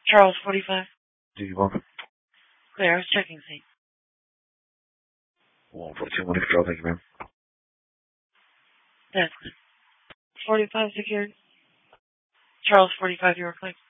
Charles 45. Do you want it? Clear, I was checking seat. 142, money control, thank you, ma'am. That's good. 45 secured. Charles 45, you were clear.